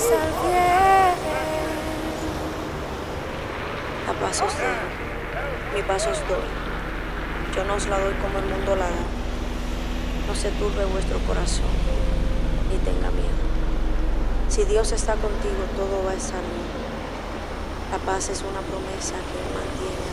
estar bien. La paz os dejo, mi paz os doy. Yo no os la doy como el mundo la da. No se turbe vuestro corazón, ni tenga miedo. Si Dios está contigo, todo va a estar bien. La paz es una promesa que Él mantiene